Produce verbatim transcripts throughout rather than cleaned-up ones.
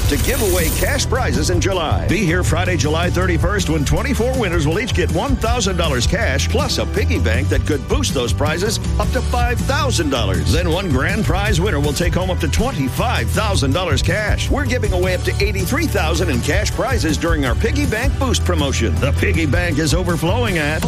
to give away cash prizes in July. Be here Friday, July thirty-first, when twenty-four winners will each get one thousand dollars cash plus a piggy bank that could boost those prizes up to five thousand dollars. Then one grand prize winner will take home up to twenty-five thousand dollars cash. We're giving away up to eighty-three thousand dollars in cash prizes during our Piggy Bank Boost promotion. The Piggy Bank is overflowing at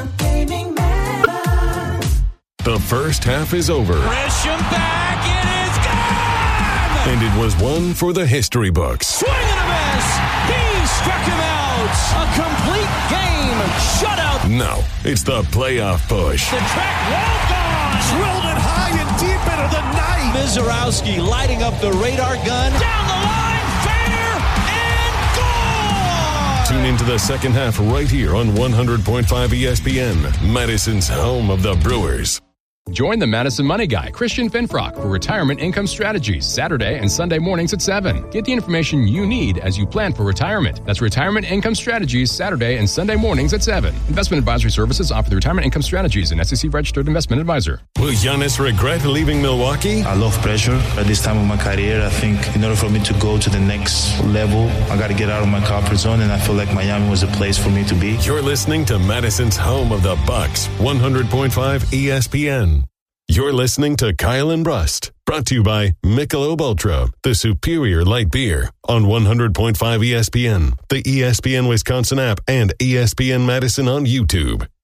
The first half is over. Grisham back, it is gone! And it was one for the history books. Swing and a miss! He struck him out! A complete game shutout! Now, it's the playoff push. The track wall gone! Drilled it high and deep into the night! Mizorowski lighting up the radar gun. Down the line, fair, and gone! Tune into the second half right here on one hundred point five E S P N, Madison's home of the Brewers. Join the Madison Money Guy, Christian Finfrock, for Retirement Income Strategies, Saturday and Sunday mornings at seven. Get the information you need as you plan for retirement. That's Retirement Income Strategies, Saturday and Sunday mornings at seven. Investment advisory services offered through Retirement Income Strategies, an S E C-registered investment advisor. Will Giannis regret leaving Milwaukee? I love pressure. At this time of my career, I think in order for me to go to the next level, I got to get out of my comfort zone, and I feel like Miami was a place for me to be. You're listening to Madison's home of the Bucks, one hundred point five E S P N. You're listening to Kyle and Brust, brought to you by Michelob Ultra, the superior light beer, on one hundred point five E S P N, the E S P N Wisconsin app, and E S P N Madison on YouTube.